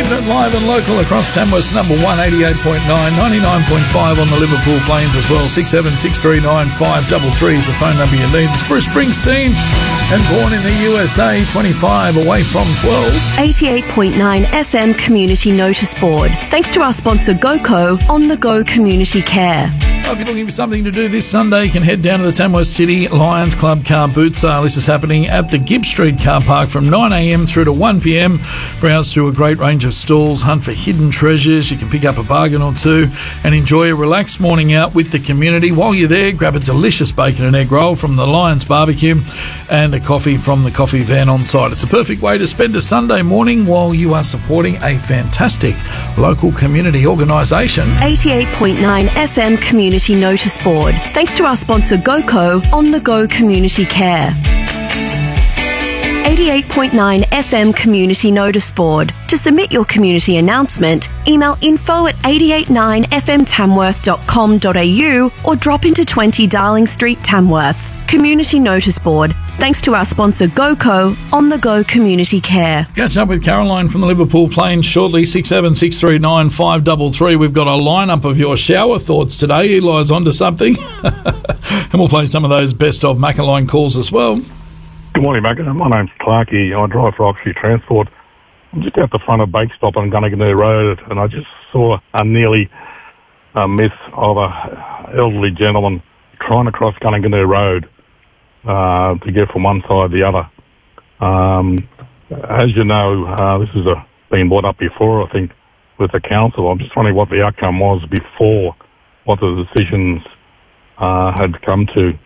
Keeping it live and local across Tamworth's number 1, 88.9, 99.5 on the Liverpool Plains as well. 67639533 is the phone number you need. It's Bruce Springsteen, and born in the USA, 25 away from 12. 88.9 FM Community Notice Board. Thanks to our sponsor GoCo on the Go Community Care. If you're looking for something to do this Sunday, you can head down to the Tamworth City Lions Club car boot sale. This is happening at the Gibb Street car park from 9am through to 1pm. Browse through a great range of stalls, hunt for hidden treasures. You can pick up a bargain or two and enjoy a relaxed morning out with the community. While you're there, grab a delicious bacon and egg roll from the Lions Barbecue and a coffee from the coffee van on site. It's a perfect way to spend a Sunday morning while you are supporting a fantastic local community organisation. 88.9 FM Community Notice Board. Thanks to our sponsor GoCo on the Go Community Care. 88.9 FM Community Notice Board. To submit your community announcement, email info@88.9fmtamworth.com.au or drop into 20 Darling Street, Tamworth. Community Notice Board. Thanks to our sponsor GoCo on the Go Community Care. Catch up with Caroline from the Liverpool Plains shortly. 67639533. We've got a lineup of your shower thoughts today. Eli's onto something. And we'll play some of those best of Maccaline calls as well. Good morning, Mac. My name's Clarkey. I drive for Oxley Transport. I'm just out the front of Bake Stop on Gunnaganoo Road, and I just saw a nearly miss of a elderly gentleman trying to cross Gunnaganoo Road to get from one side to the other. As you know, this has been brought up before, I think, with the council. I'm just wondering what the outcome was before, what the decisions had come to.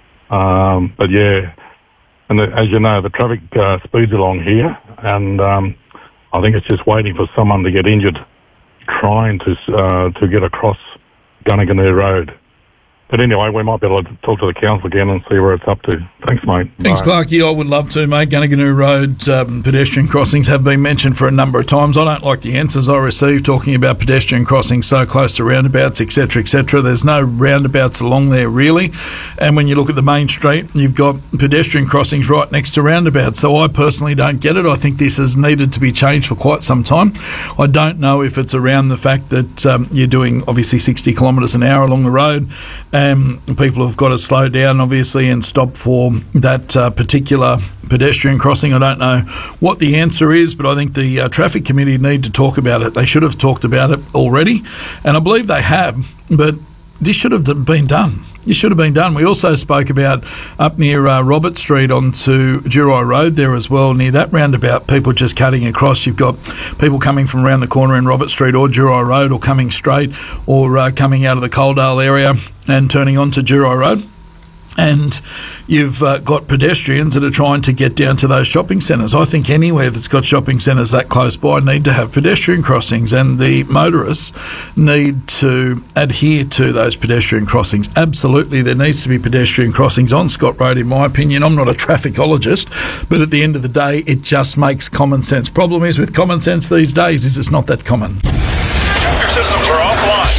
But yeah, and as you know, the traffic speeds along here, and I think it's just waiting for someone to get injured trying to get across Gunnaganoo Road. But anyway, we might be able to talk to the council again and see where it's up to. Thanks, mate. Thanks, Clarkey. I would love to, mate. Gunnaganoo Road pedestrian crossings have been mentioned for a number of times. I don't like the answers I receive talking about pedestrian crossings so close to roundabouts, etc., etc. There's no roundabouts along there, really. And when you look at the main street, you've got pedestrian crossings right next to roundabouts. So I personally don't get it. I think this has needed to be changed for quite some time. I don't know if it's around the fact that you're doing, obviously, 60 kilometres an hour along the road. People have got to slow down, obviously, and stop for that particular pedestrian crossing. I don't know what the answer is, but I think the traffic committee need to talk about it. They should have talked about it already, and I believe they have, but this should have been done. It should have been done. We also spoke about up near Robert Street onto Jurai Road there as well, near that roundabout, people just cutting across. You've got people coming from around the corner in Robert Street or Jurai Road, or coming straight, or coming out of the Coaldale area and turning onto Jurai Road. And you've got pedestrians that are trying to get down to those shopping centres. I think anywhere that's got shopping centres that close by need to have pedestrian crossings, and the motorists need to adhere to those pedestrian crossings. Absolutely, there needs to be pedestrian crossings on Scott Road, in my opinion. I'm not a trafficologist, but at the end of the day, it just makes common sense. Problem is with common sense these days is it's not that common. Your systems are offline.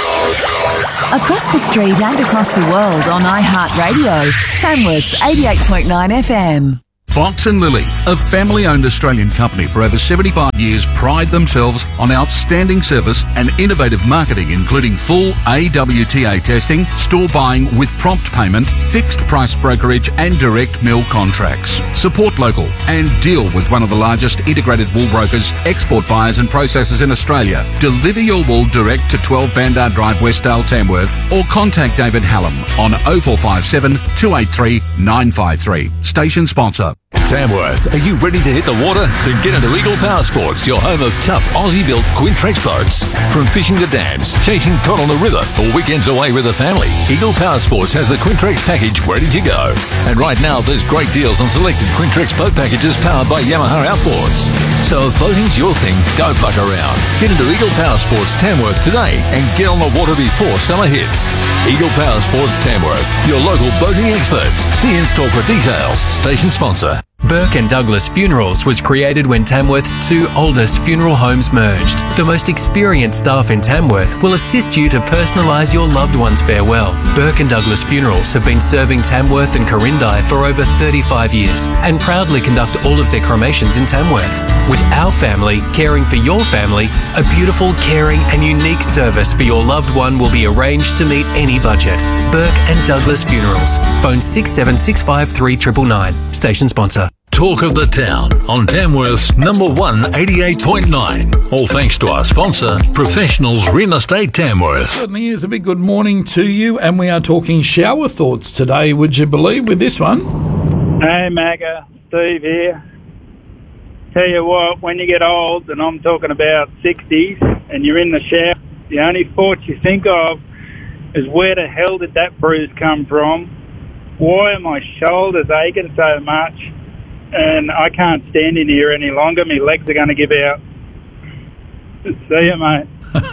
Across the street and across the world on iHeartRadio, Tamworth's 88.9 FM. Fox & Lily, a family-owned Australian company for over 75 years, pride themselves on outstanding service and innovative marketing, including full AWTA testing, store buying with prompt payment, fixed price brokerage and direct mill contracts. Support local and deal with one of the largest integrated wool brokers, export buyers and processors in Australia. Deliver your wool direct to 12 Bandar Drive, Westdale, Tamworth, or contact David Hallam on 0457 283 953. Station sponsor. Tamworth, are you ready to hit the water? Then get into Eagle Power Sports, your home of tough Aussie-built Quintrex boats. From fishing to dams, chasing cod on the river, or weekends away with the family, Eagle Power Sports has the Quintrex package ready to go. And right now, there's great deals on selected Quintrex boat packages powered by Yamaha Outboards. So if boating's your thing, don't muck around. Get into Eagle Power Sports Tamworth today and get on the water before summer hits. Eagle Power Sports Tamworth, your local boating experts. See in-store for details. Station sponsor. Burke and Douglas Funerals was created when Tamworth's two oldest funeral homes merged. The most experienced staff in Tamworth will assist you to personalise your loved one's farewell. Burke and Douglas Funerals have been serving Tamworth and Corindai for over 35 years and proudly conduct all of their cremations in Tamworth. With our family caring for your family, a beautiful, caring and unique service for your loved one will be arranged to meet any budget. Burke and Douglas Funerals. Phone 6765 999. Station sponsor. Talk of the town on Tamworth's number 1 88.9. All thanks to our sponsor, Professionals Real Estate Tamworth. Certainly is. A big good morning to you, and we are talking shower thoughts today, would you believe, with this one? Hey, Magga, Steve here. Tell you what, when you get old, and I'm talking about 60s, and you're in the shower, the only thought you think of is where the hell did that bruise come from? Why are my shoulders aching so much? And I can't stand in here any longer. My legs are going to give out. See you, mate.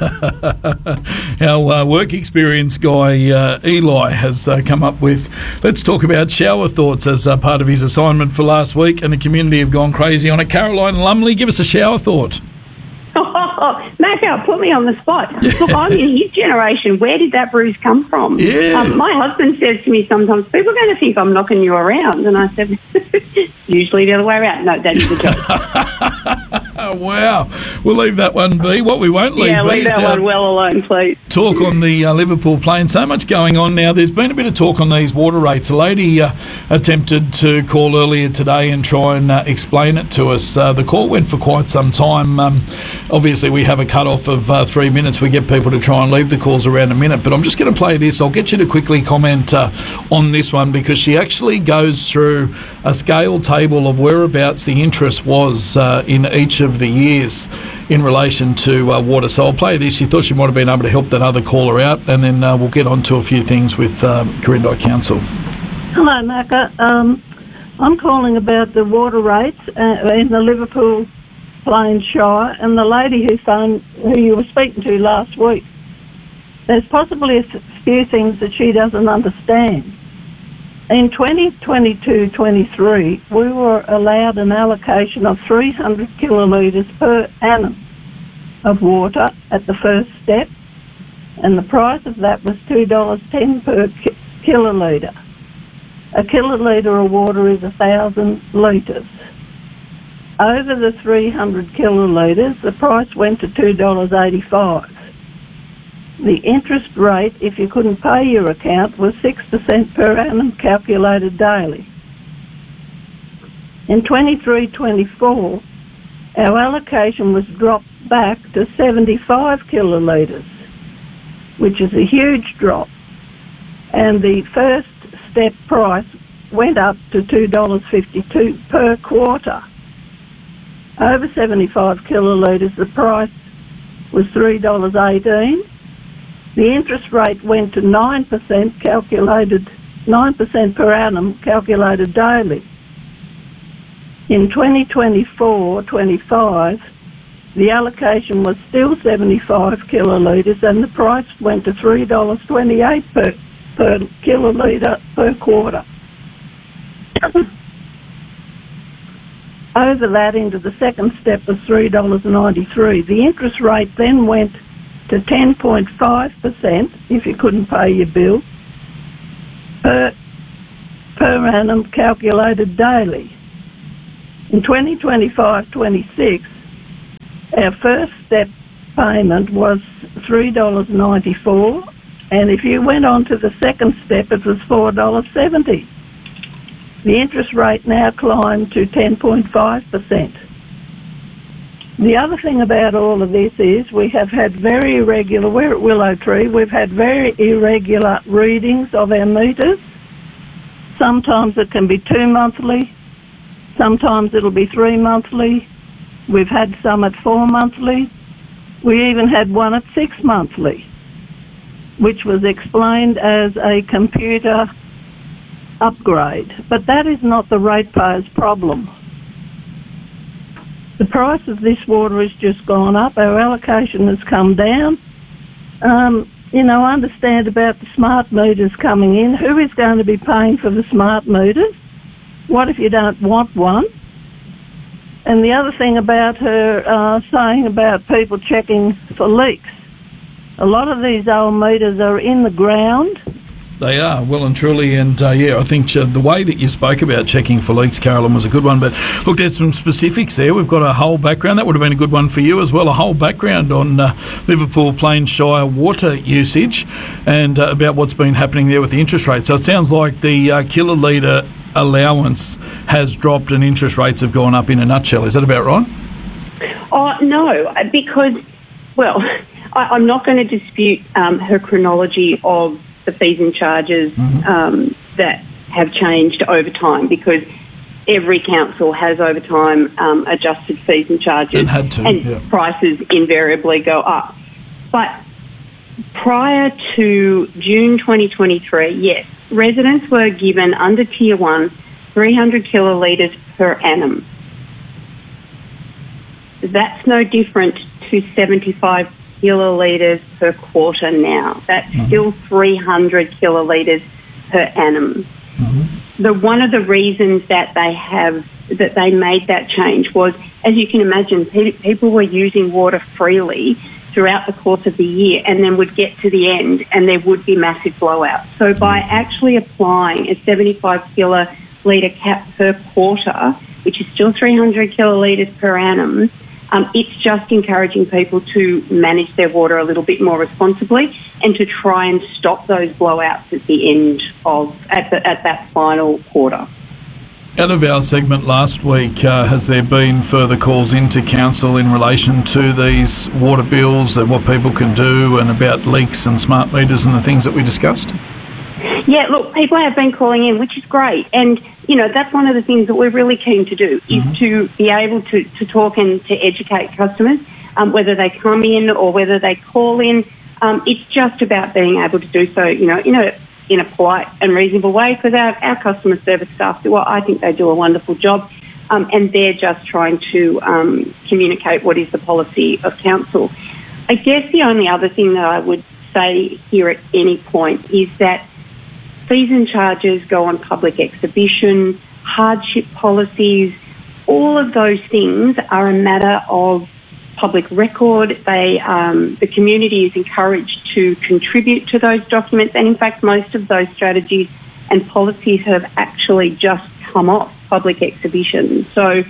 Our work experience guy, Eli, has come up with, let's talk about shower thoughts as part of his assignment for last week, and the community have gone crazy on it. Caroline Lumley, give us a shower thought. Macca, put me on the spot. Look, I'm in his generation. Where did that bruise come from? Yeah. My husband says to me sometimes, people are going to think I'm knocking you around. And I said, usually the other way around. No, that is a joke. Wow. We'll leave that one be. What we won't leave be leave that one well alone, please. Talk on the Liverpool plane. So much going on now. There's been a bit of talk on these water rates. A lady attempted to call earlier today and try and explain it to us. The call went for quite some time. Obviously, we have a cut-off of 3 minutes. We get people to try and leave the calls around a minute. But I'm just going to play this. I'll get you to quickly comment on this one, because she actually goes through a scale table of whereabouts the interest was in each of the years in relation to water. So I'll play this. She thought she might have been able to help that other caller out, and then we'll get on to a few things with Corindai Council. Hello, Macca. I'm calling about the water rates in the Liverpool Plains Shire, and the lady who you were speaking to last week. There's possibly a few things that she doesn't understand. In 2022-23, we were allowed an allocation of 300 kilolitres per annum of water at the first step, and the price of that was $2.10 per kilolitre. A kilolitre of water is 1,000 litres. Over the 300 kilolitres, the price went to $2.85. The interest rate, if you couldn't pay your account, was 6% per annum calculated daily. In 23-24, our allocation was dropped back to 75 kilolitres, which is a huge drop. And the first step price went up to $2.52 per quarter. Over 75 kilolitres, the price was $3.18. The interest rate went to 9% calculated, 9% per annum calculated daily. In 2024-25, the allocation was still 75 kilolitres, and the price went to $3.28 per kilolitre per quarter. Over that, into the second step was $3.93. The interest rate then went to 10.5% if you couldn't pay your bill per annum calculated daily. In 2025-26, our first step payment was $3.94, and if you went on to the second step, it was $4.70. The interest rate now climbed to 10.5%. The other thing about all of this is we have had very irregular, we're at Willow Tree, we've had very irregular readings of our meters. Sometimes it can be 2 monthly, sometimes it'll be 3 monthly. We've had some at 4 monthly. We even had one at 6 monthly, which was explained as a computer upgrade. But that is not the ratepayer's problem. The price of this water has just gone up. Our allocation has come down. I understand about the smart meters coming in. Who is going to be paying for the smart meters? what if you don't want one? And the other thing about her saying about people checking for leaks, a lot of these old meters are in the ground. They are, well and truly, and I think the way that you spoke about checking for leaks, Carolyn, was a good one. But look, there's some specifics there. We've got a whole background. That would have been a good one for you as well, a whole background on Liverpool Plains Shire water usage and about what's been happening there with the interest rate. So it sounds like the kilolitre allowance has dropped and interest rates have gone up in a nutshell. Is that about right? Oh, no, because, well, I'm not going to dispute her chronology of the fees and charges that have changed over time, because every council has over time adjusted fees and charges, and had to, and prices invariably go up. But prior to June 2023, yes, residents were given under Tier 1 300 kilolitres per annum. That's no different to 75 kilolitres per quarter now. That's still 300 kilolitres per annum. One of the reasons that they made that change was, as you can imagine, people were using water freely throughout the course of the year, and then would get to the end and there would be massive blowouts. So by actually applying a 75 kilolitre cap per quarter, which is still 300 kilolitres per annum, it's just encouraging people to manage their water a little bit more responsibly and to try and stop those blowouts at the end of at that final quarter. Out of our segment last week, has there been further calls into council in relation to these water bills and what people can do, and about leaks and smart meters and the things that we discussed? Yeah, look, people have been calling in, which is great. And, you know, that's one of the things that we're really keen to do, is to be able to talk and to educate customers, whether they come in or whether they call in. It's just about being able to do so, you know, in a polite and reasonable way, because our customer service staff I think they do a wonderful job, and they're just trying to communicate what is the policy of council. I guess the only other thing that I would say here at any point is that fees and charges go on public exhibition, hardship policies, all of those things are a matter of public record. The community is encouraged to contribute to those documents, and in fact most of those strategies and policies have actually just come off public exhibition. So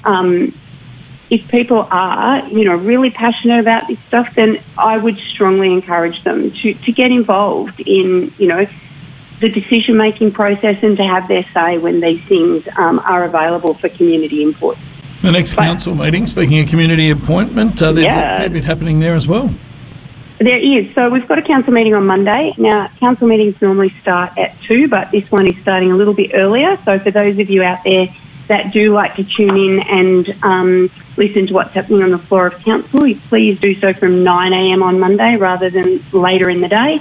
if people are, you know, really passionate about this stuff, then I would strongly encourage them to get involved in, you know, the decision-making process and to have their say when these things are available for community input. The next council meeting, speaking of community appointment, there's a fair bit happening there as well. There is. So we've got a council meeting on Monday. Now, council meetings normally start at 2, but this one is starting a little bit earlier. So for those of you out there that do like to tune in and listen to what's happening on the floor of council, please do so from 9 a.m. on Monday rather than later in the day.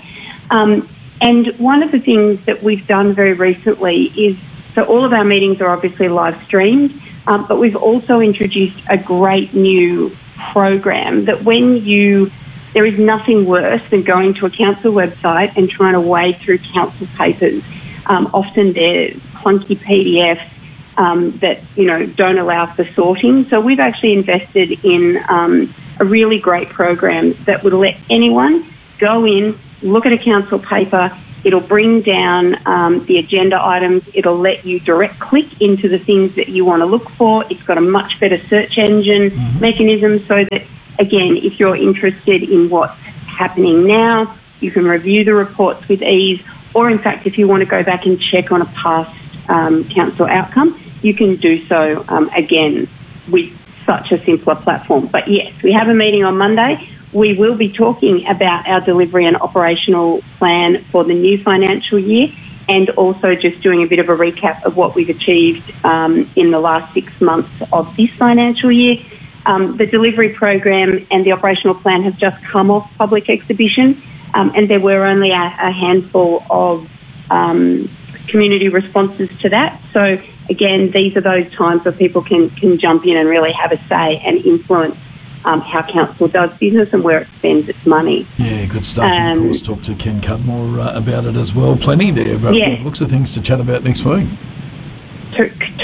And one of the things that we've done very recently is, so all of our meetings are obviously live streamed, but we've also introduced a great new program that there is nothing worse than going to a council website and trying to wade through council papers. Often they're clunky PDFs that, you know, don't allow for sorting. So we've actually invested in a really great program that would let anyone go in, look at a council paper. It'll bring down the agenda items. It'll let you direct click into the things that you want to look for. It's got a much better search engine mechanism, so that, again, if you're interested in what's happening now, you can review the reports with ease. Or, in fact, if you want to go back and check on a past council outcome, you can do so again with such a simpler platform. But yes, we have a meeting on Monday. We will be talking about our delivery and operational plan for the new financial year, and also just doing a bit of a recap of what we've achieved in the last 6 months of this financial year. The delivery program and the operational plan have just come off public exhibition, and there were only a handful of community responses to that. So again, these are those times where people can jump in and really have a say and influence how council does business and where it spends its money. Yeah, good stuff. And of course, talk to Ken Cudmore about it as well. Plenty there, but looks of things to chat about next week.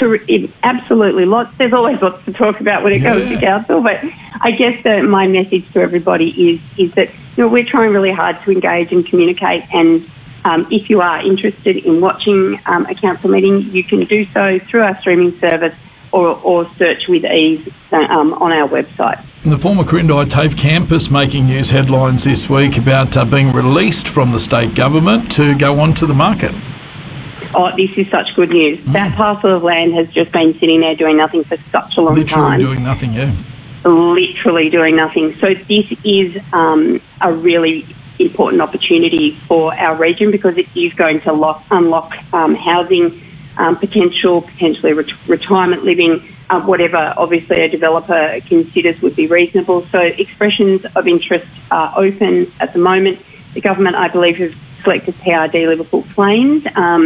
absolutely lots. There's always lots to talk about when it comes to council, but I guess my message to everybody is that we're trying really hard to engage and communicate, and if you are interested in watching a council meeting, you can do so through our streaming service or search with ease on our website. The former Quirindi TAFE campus making news headlines this week about being released from the state government to go onto the market. Oh, this is such good news. That parcel of land has just been sitting there doing nothing for such a long time. Literally doing nothing, yeah. Literally doing nothing. So this is a really important opportunity for our region because it is going to unlock housing potentially retirement living, whatever obviously a developer considers would be reasonable. So expressions of interest are open at the moment. The government, I believe, have selected PRD Liverpool Plains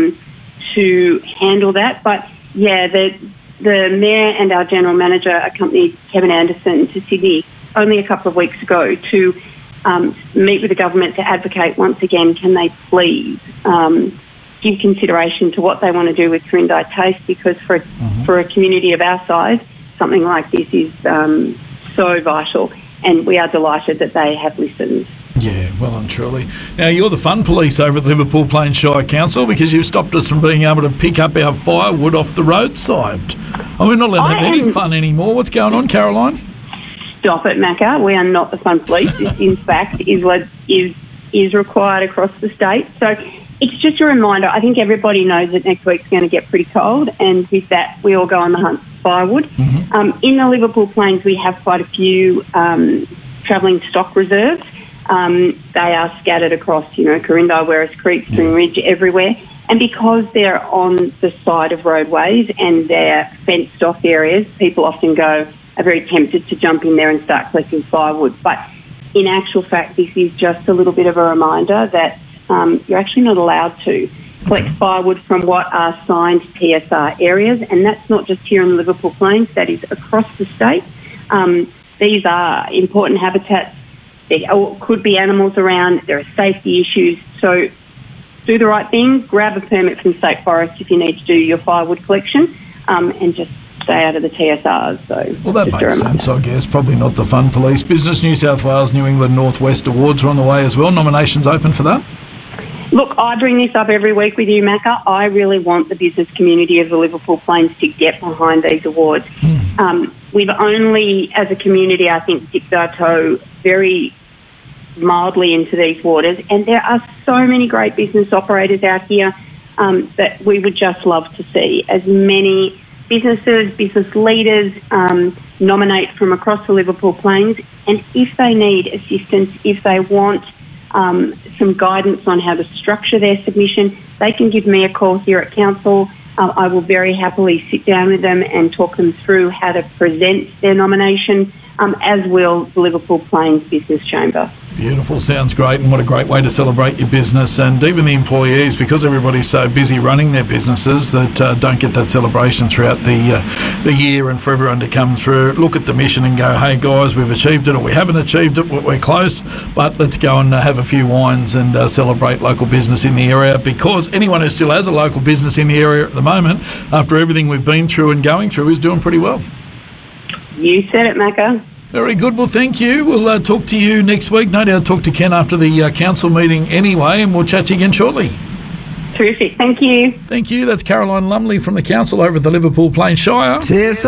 to handle that. But yeah, the Mayor and our General Manager accompanied Kevin Anderson to Sydney only a couple of weeks ago to meet with the government to advocate once again, can they please give consideration to what they want to do with Quirindi TAFE, because for a community of our size, something like this is so vital, and we are delighted that they have listened. Yeah, well and truly. Now, you're the fun police over at the Liverpool Plains Shire Council because you've stopped us from being able to pick up our firewood off the roadside. We're not allowed to have any fun anymore. What's going on, Caroline? Stop it, Macca. We are not the fun police. This, in fact, is required across the state. So it's just a reminder. I think everybody knows that next week's going to get pretty cold, and with that, we all go on the hunt for firewood. In the Liverpool Plains, we have quite a few travelling stock reserves. They are scattered across, Quirindi, Werris Creek, Spring Ridge, everywhere. And because they're on the side of roadways and they're fenced off areas, people often are very tempted to jump in there and start collecting firewood. But in actual fact, this is just a little bit of a reminder that you're actually not allowed to collect firewood from what are signed PSR areas. And that's not just here in the Liverpool Plains, that is across the state. These are important habitats. There could be animals around. There are safety issues. So do the right thing. Grab a permit from State Forest if you need to do your firewood collection, and just stay out of the TSRs. So, well, that makes sense, I guess. Probably not the fun police. Business New South Wales New England Northwest Awards are on the way as well. Nominations open for that? Look, I bring this up every week with you, Macca. I really want the business community of the Liverpool Plains to get behind these awards. We've only, as a community, I think, dipped our toe very mildly into these waters, and there are so many great business operators out here that we would just love to see as many businesses, business leaders nominate from across the Liverpool Plains, and if they need assistance, if they want some guidance on how to structure their submission, they can give me a call here at Council. I will very happily sit down with them and talk them through how to present their nomination, as will the Liverpool Plains Business Chamber. Beautiful, sounds great, and what a great way to celebrate your business. And even the employees, because everybody's so busy running their businesses that don't get that celebration throughout the year, and for everyone to come through, look at the mission and go, hey guys, we've achieved it, or we haven't achieved it, we're close, but let's go and have a few wines and celebrate local business in the area, because anyone who still has a local business in the area at the moment, after everything we've been through and going through, is doing pretty well. You said it, Macca. Very good. Well, thank you. We'll talk to you next week. No doubt talk to Ken after the council meeting anyway, and we'll chat to you again shortly. Terrific. Thank you. Thank you. That's Caroline Lumley from the council over at the Liverpool Plains Shire. Cheers.